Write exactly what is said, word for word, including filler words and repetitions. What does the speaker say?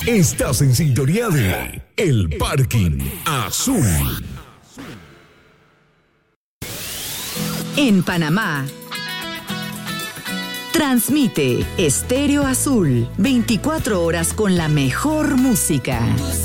Estás en sintonía de El Parking Azul. En Panamá, transmite Estéreo Azul, veinticuatro horas con la mejor música.